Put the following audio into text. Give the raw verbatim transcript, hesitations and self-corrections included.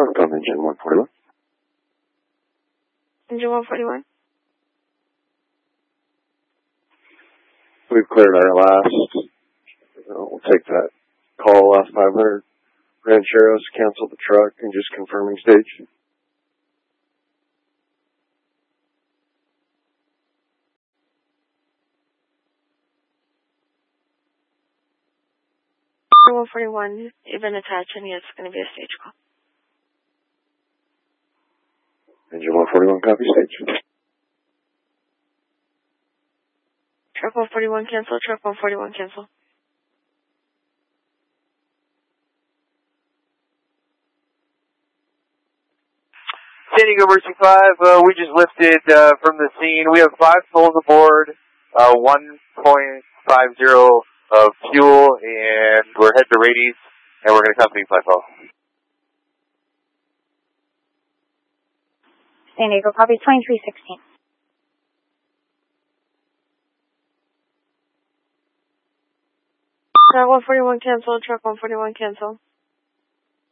Northbound engine one forty-one. Engine one forty-one. We've cleared our last, uh, we'll take that call, last five hundred. Rancheros, cancel the truck and just confirming stage. one forty-one, you've been attached and yes, it's going to be a stage call. Engine one forty-one, copy stage. Truck one forty-one cancel, truck one forty-one cancel. San Diego Mercy five, uh, we just lifted uh, from the scene. We have five souls aboard, uh, one point five zero of fuel, and we're headed to Radies, and we're going to company flight call. San Diego, copy twenty-three sixteen. Truck one forty-one cancel, truck one forty-one cancel.